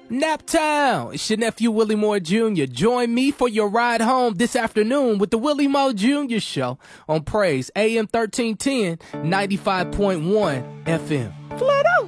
Naptown, it's your nephew Willie Moore Jr. Join me for your ride home this afternoon with the Willie Moore Jr. Show on Praise AM 1310, 95.1 FM. Flood out.